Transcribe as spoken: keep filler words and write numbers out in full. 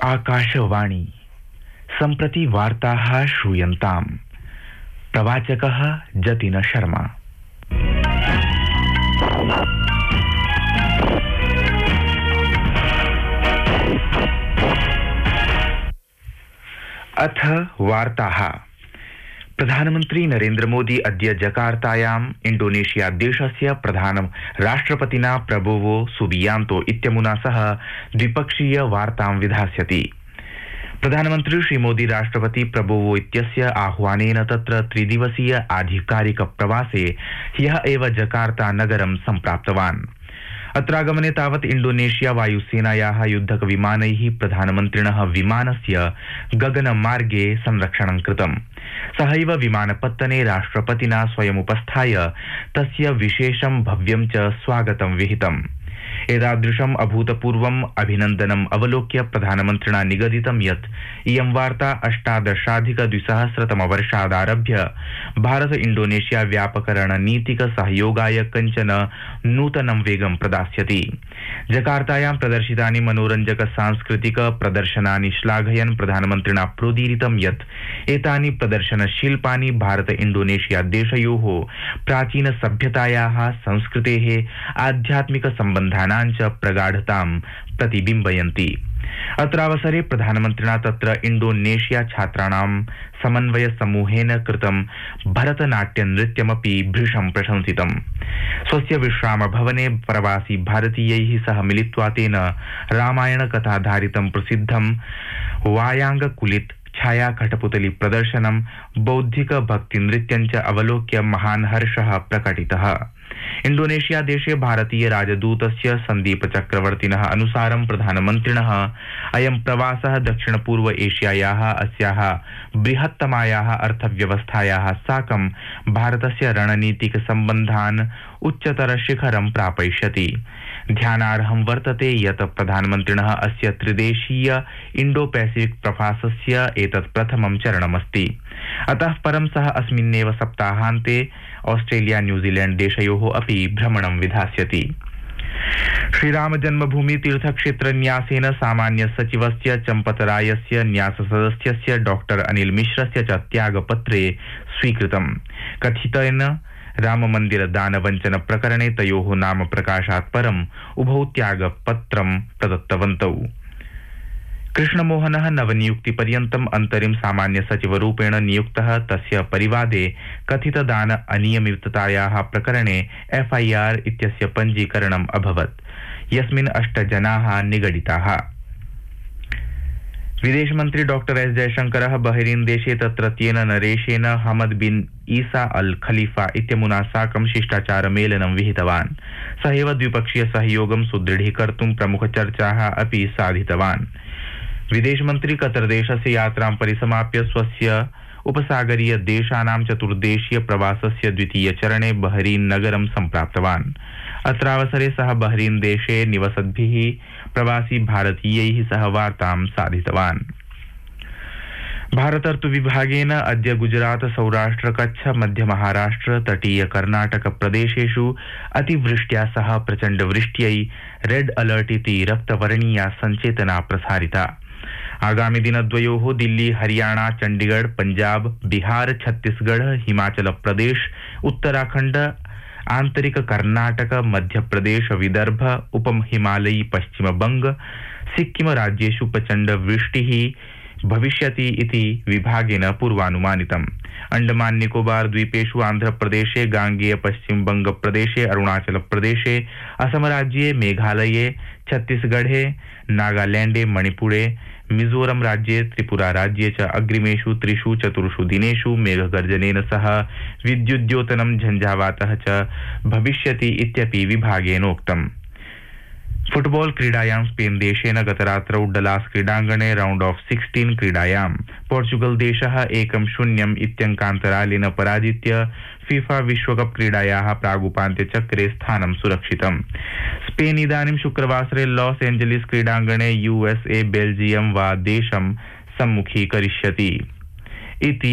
आकाशवाणी सम्प्रति वार्ताः श्रूयन्ताम्। प्रवाचकः जतिन शर्मा। अथ वार्ताः। प्रधानमन्त्री नरेन्द्र मोदी अद्य जकार्तायाम् इंडोनेशिया देशस्य प्रधान राष्ट्रपतिना प्रबोवो सुबियांतो इत्यमुना सह द्विपक्षीय वार्तां विधास्यति। प्रधानमन्त्री श्रीमोदी राष्ट्रपति प्रबोवो इत्यस्य आह्वानेन तत्र त्रिदिवसीय आधिकारिक प्रवासे ह्यः एव जकार्ता नगरं सम्प्राप्तवान्। अत्रागमने तावत् इंडोनेशिया वायुसेनायाः युद्धक विमानैः प्रधानमन्त्रिणः विमानस्य गगनमार्गे संरक्षणं कृतम्। सहैव विमानपत्तने राष्ट्रपतिना स्वयमुपस्थाय तस्य विशेषं भव्यं च स्वागतं विहितम्। एतादृशम् अभूतपूर्वम् अभिनन्दनम् अवलोक्य प्रधानमन्त्रिणा निगदितं यत् इयं वार्ता अष्टादशाधिक द्विसहस्रतमवर्षादारभ्य भारत इंडोनेशिया व्यापक रणनीतिक सहयोगाय कञ्चन नूतनं वेगं प्रदास्यति। जकार्तायां प्रदर्शितानि मनोरञ्जक सांस्कृतिक प्रदर्शनानि श्लाघयन् प्रधानमन्त्रिणा प्रोदीरितं यत् एतानि प्रदर्शनशिल्पानि भारत इंडोनेशिया देशयोः प्राचीन सभ्यतायाः संस्कृतेः आध्यात्मिक सम्बन्धानां च प्रगाढतां प्रतिबिम्बयन्ति। अत्रावसरे प्रधानमन्त्रिणा तत्र इंडोनेशिया छात्राणां समन्वय समूहेन कृतं भरतनाट्य नृत्यमपि भृशं प्रशंसितम्। स्वस्य विश्राम भवने प्रवासी भारतीयैः सह मिलित्वा तेन रामायण कथाधारितं प्रसिद्धं वायांगकुलित छाया कठपुतली प्रदर्शनं बौद्धिक भक्ति नृत्यं च अवलोक्य महान् हर्षः प्रकटितः। इंडोनेशिया देशे भारतीय राजदूतस्य संदीप चक्रवर्तिनः अनुसारं प्रधानमन्त्रिणः अयं प्रवासः दक्षिण पूर्व एशियायाः अस्याः बृहत्तमायाः अर्थव्यवस्थायाः साकं भारतस्य रणनीतिक सम्बन्धान् उच्चतर शिखरं प्रापयिष्यति। ध्यानार्हं वर्तते यत् प्रधानमन्त्रिणः अस्य त्रिदेशीय इंडो पैसिफिक प्रवासस्य एतत् प्रथमं चरणमस्ति। अतः परं सः अस्मिन्नेव सप्ताहान्ते ऑस्ट्रेलिया न्यूजीलैंड देशयोः अपि भ्रमणं विधास्यति। श्रीराम जन्मभूमि तीर्थक्षेत्र न्यासेन सामान्य सचिवस्य चम्पतरायस्य न्यास सदस्यस्य डॉक्टर अनिल मिश्रस्य च त्यागपत्रे स्वीकृतम्। कथितेन राम मंदिर दान वंचन प्रकरणे तयोः नाम प्रकाशात् परम् उभौ त्यागपत्रं प्रदत्तवन्तौ। कृष्णमोहनः नवनियुक्तिपर्यन्तम् अन्तरिम सामान्य सचिवरूपेण नियुक्तः। तस्य परिवादे कथित दान अनियमिततायाः प्रकरणे एफआईआर इत्यस्य पञ्जीकरणम् अभवत्, यस्मिन् अष्ट जनाः निगडिताः। विदेशमन्त्री डॉक्टर एस जयशंकरः बहरीन देशे तत्रत्येन नरेशेन हमद बिन ईसा अल खलीफा इत्यमुना साकं शिष्टाचारमेलनं विहितवान्। सः एव द्विपक्षीय सहयोगं सुदृढीकर्तुं प्रमुखचर्चाः अपि साधितवान्। विदेशमन्त्री कतर देशस्य यात्रां परिसमाप्य स्वस्य उपसागरीय देशानां चतुर्देशीय प्रवासस्य द्वितीय चरणे बहरीन नगरं सम्प्राप्तवान्। अत्रावसरे सः बहरीन देशे निवसद्भिः प्रवासी भारतीयैः सह वार्तां साधितवान्। भारतर्तु विभागेन अद्य गुजरात सौराष्ट्र कच्छ मध्य महाराष्ट्र तटीय कर्नाटक प्रदेशेषु अतिवृष्ट्या सह प्रचंड वृष्ट्यै रेड अलर्ट इति रक्तवर्णीया संचेतना प्रसारिता। आगामि दिनद्वयोः दिल्ली हरियाणा चंडीगढ़ पंजाब बिहार छत्तीसगढ़ हिमाचल प्रदेश उत्तराखंड आंतरिक कर्नाटक मध्य प्रदेश विदर्भ उपम हिमालयी पश्चिम बंग सिक्किम राज्येषु प्रचंड वृष्टिः भविष्यति इति विभागेन पूर्वानुमानितम्। अंडमान निकोबार द्वीपेषु आंध्र प्रदेशे गांगेय पश्चिम बंग प्रदेशे अरुणाचल प्रदेशे असम राज्ये मेघालये छत्तीसगढ़े नागालैंडे मणिपुरे मिजोरम राज्ये त्रिपुरा राज्ये च अग्रिमेषु त्रिषु चतुर्षु दिनेषु मेघगर्जनेन सह विद्युद्योतनं झंझावातः च भविष्यति इत्यपि विभागेनोक्तम्। फुटबॉल क्रीडायां स्पेन देशेन गतरात्रौ डलास क्रीडाङ्गणे राउंड ऑफ सिक्सटीन क्रीडायां पोर्चुगल देशः एकं शून्यम् इत्यङ्कान्तरालेन पराजित्य फीफा विश्वकप क्रीडायाः प्रागुपान्त्यचक्रे स्थानं सुरक्षितम्। स्पेन इदानीं शुक्रवासरे लॉस एंजलिस क्रीडाङ्गणे यूएसए बेल्जियम वा देशं सम्मुखीकरिष्यति इति